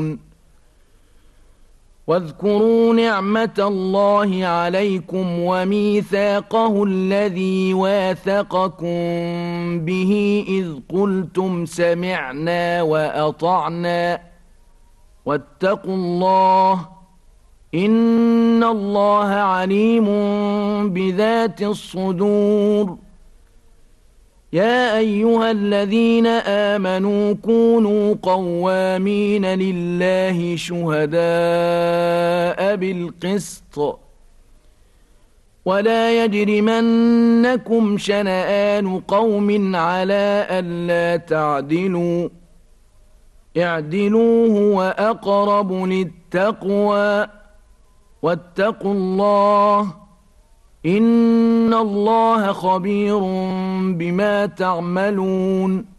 واذكروا نعمة الله عليكم وميثاقه الذي واثقكم به إذ قلتم سمعنا وأطعنا واتقوا الله إن الله عليم بذات الصدور. يا أيها الذين آمنوا كونوا قوامين لله شهداء بالقسط ولا يجرمنكم شنآن قوم على ألا تعدلوا اعدلوا هو أقرب للتقوى واتقوا الله إن الله خبير بما تعملون.